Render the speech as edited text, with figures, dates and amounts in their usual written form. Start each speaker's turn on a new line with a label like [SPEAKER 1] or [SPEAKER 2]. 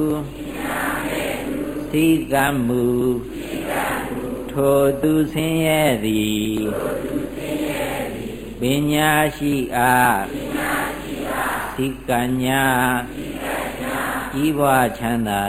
[SPEAKER 1] သိကမှုထိုသူဆင်းရဲသည်ပညာရှိအားသိကညာဤဘဝချမ်းသာ